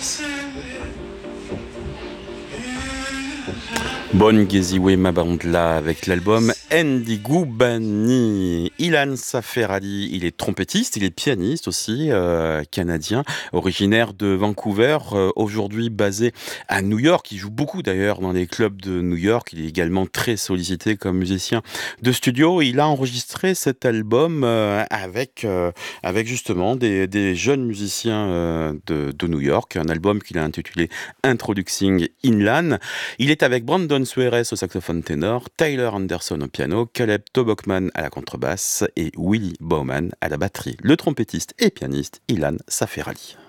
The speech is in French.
Bon Geziwe Mabandla avec l'album Ndigo Bani. Ilan Saferali, il est trompettiste, il est pianiste aussi, canadien, originaire de Vancouver, aujourd'hui basé à New York. Il joue beaucoup d'ailleurs dans les clubs de New York. Il est également très sollicité comme musicien de studio. Il a enregistré cet album avec justement des jeunes musiciens de New York, un album qu'il a intitulé Introducing Inland. Il est avec Brandon Suarez au saxophone ténor, Tyler Anderson au piano, Caleb Tobokman à la contrebasse et Willie Bowman à la batterie. Le trompettiste et pianiste Ilan Saferali.